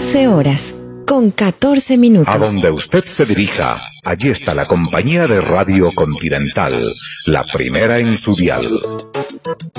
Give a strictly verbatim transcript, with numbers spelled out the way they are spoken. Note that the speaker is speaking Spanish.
once horas, con catorce minutos. A donde usted se dirija, allí está la compañía de Radio Continental, la primera en su dial.